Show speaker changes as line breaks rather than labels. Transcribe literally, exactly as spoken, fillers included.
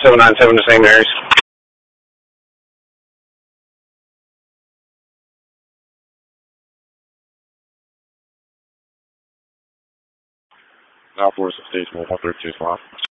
seven nine seven to Saint Mary's.
Now for station one thirty-two spot.